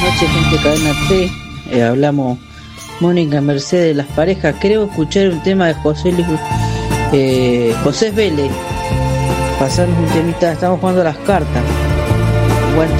noches, gente de Cadena 3. Hablamos Mónica Mercedes, las parejas. Creo escuchar un tema de José Vélez. Pasarnos un temita, estamos jugando a las cartas. Buen